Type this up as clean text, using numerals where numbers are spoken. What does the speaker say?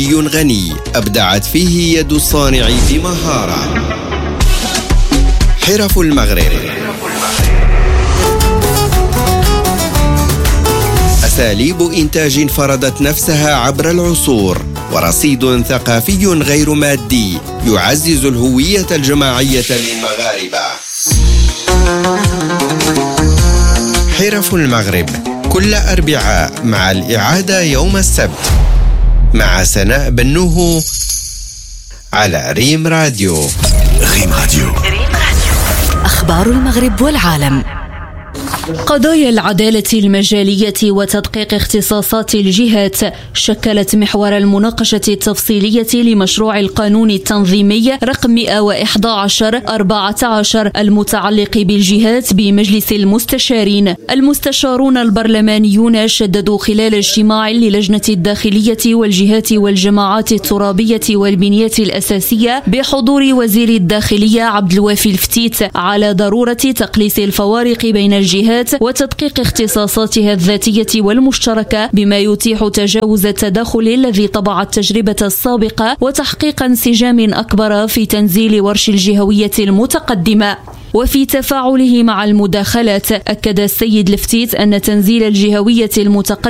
غني أبدعت فيه يد الصانع بمهارة. حرف المغرب، أساليب إنتاج فرضت نفسها عبر العصور، ورصيد ثقافي غير مادي يعزز الهوية الجماعية للمغاربة. حرف المغرب كل أربعاء مع الإعادة يوم السبت مع سناء بنوه على ريم راديو. ريم راديو، أخبار المغرب والعالم. قضايا العدالة المجالية وتدقيق اختصاصات الجهات شكلت محور المناقشة التفصيلية لمشروع القانون التنظيمي رقم 111/14 المتعلق بالجهات بمجلس المستشارين. المستشارون البرلمانيون شددوا خلال اجتماع للجنة الداخلية والجهات والجماعات الترابية والبنية الأساسية بحضور وزير الداخلية عبد الوافي الفتيت على ضرورة تقليص الفوارق بين الجهات وتدقيق اختصاصاتها الذاتية والمشتركة بما يتيح تجاوز التداخل الذي طبع التجربة السابقة وتحقيق انسجام أكبر في تنزيل ورش الجهوية المتقدمة. وفي تفاعله مع المداخلات أكد السيد الفتيت أن تنزيل الجهوية المتقدمة